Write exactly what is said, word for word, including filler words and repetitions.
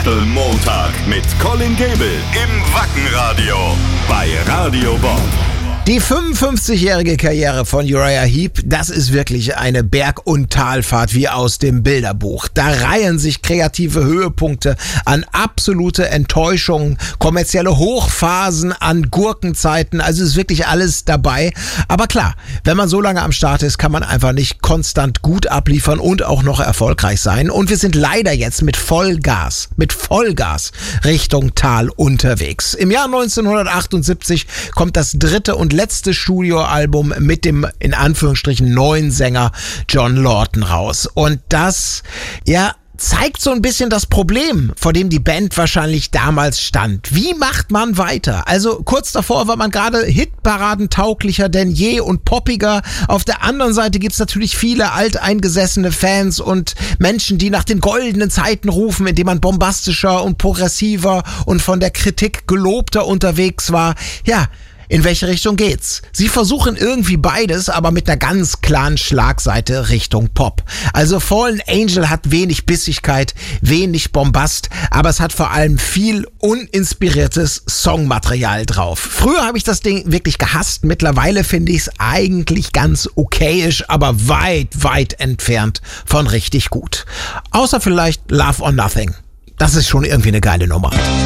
Gospel-Montag mit Colin Gable im Wackenradio bei Radio Bob. Die fünfundfünfzigjährige Karriere von Uriah Heep, das ist wirklich eine Berg- und Talfahrt wie aus dem Bilderbuch. Da reihen sich kreative Höhepunkte an absolute Enttäuschungen, kommerzielle Hochphasen an Gurkenzeiten, also ist wirklich alles dabei. Aber klar, wenn man so lange am Start ist, kann man einfach nicht konstant gut abliefern und auch noch erfolgreich sein. Und wir sind leider jetzt mit Vollgas, mit Vollgas Richtung Tal unterwegs. Im Jahr neunzehnhundertachtundsiebzig kommt das dritte und letzte Studioalbum mit dem, in Anführungsstrichen, neuen Sänger John Lawton raus. Und das, ja, zeigt so ein bisschen das Problem, vor dem die Band wahrscheinlich damals stand. Wie macht man weiter? Also kurz davor war man gerade hitparadentauglicher denn je und poppiger. Auf der anderen Seite gibt's natürlich viele alteingesessene Fans und Menschen, die nach den goldenen Zeiten rufen, indem man bombastischer und progressiver und von der Kritik gelobter unterwegs war. Ja, in welche Richtung geht's? Sie versuchen irgendwie beides, aber mit einer ganz klaren Schlagseite Richtung Pop. Also Fallen Angel hat wenig Bissigkeit, wenig Bombast, aber es hat vor allem viel uninspiriertes Songmaterial drauf. Früher habe ich das Ding wirklich gehasst, mittlerweile finde ich es eigentlich ganz okayisch, aber weit, weit entfernt von richtig gut. Außer vielleicht Love or Nothing. Das ist schon irgendwie eine geile Nummer.